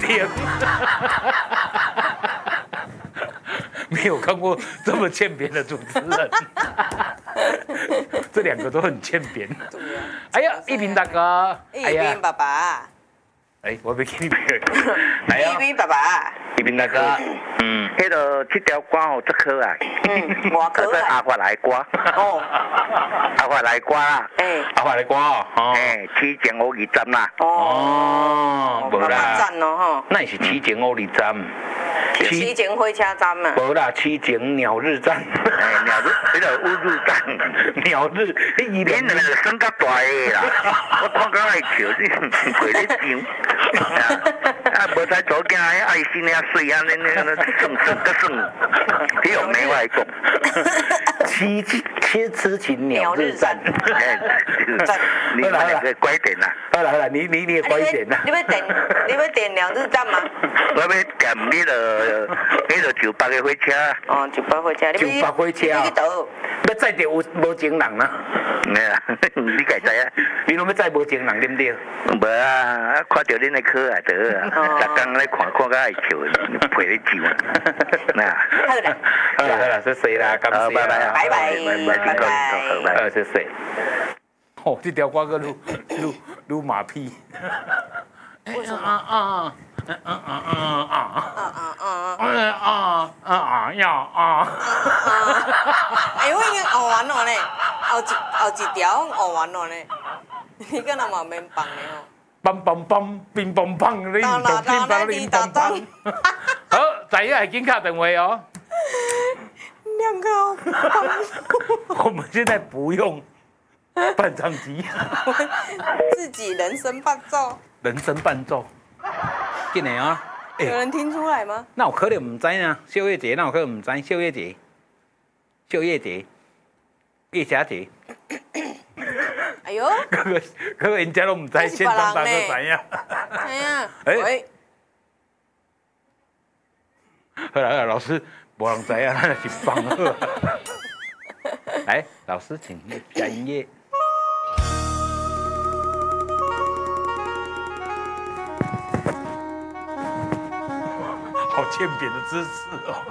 扁。没有看过这么欠扁的主持人，这两个都很欠扁。 对啊。 哎呀，一平大哥， 一平爸爸。 哎，我要给你背。来啊， 一平爸爸。 一平大哥， 迄个这条歌哦，足可爱。 偌可爱。 阿华来歌。 哦。 阿华来歌啦。 阿华来歌哦。 起前五二站啦。 哦，无啦。 站哦吼。 那是起前五二站。 起前火车站嘛。 无啦，起前鸟日站。 鸟日，迄个乌日站。 鸟日， 你两个生较大个啦，我看到爱笑，你过咧上。无使做囝，爱心遐水啊，算个算，迄用美话讲。 痴情鸟日站。 你两个拐点啦。 好啦，你也拐一点啦。 你要电鸟日站吗？ 我要撳迄個九八嘅火車。 哦，九八火車。 九八火車啊！要載到無情人啊！ 你家知啊？ 你拢要載無情人，對不對？ 無啊，看到恁咧可愛得啊，逐工咧看到愛笑，陪你笑啊。 好啦， 謝謝啦，感謝。 拜拜， 拜拜， 謝謝。哦，這條歌個擼馬屁。 為什麼？哎，我已經學完了呢，後一條學完了呢，你個人嘛免放的哦。 梆梆梆，乒乓乓，你咚乒乓乒乓乓。好，仔啊，緊卡電話哦。 兩個。 我們現在不用伴唱機。 自己人生伴奏。 人生伴奏。緊的啊！ 有人聽出來嗎？ 那有可能唔知呢？宵夜節，那有可能唔知宵夜節，夜宵節。 哎呦！ 嗰個人家都唔知，現場大哥知影。 哎呀！喂。 好啦，老師，無人知影，咱是放好。來，老師請下音樂。好欠扁的姿势哦。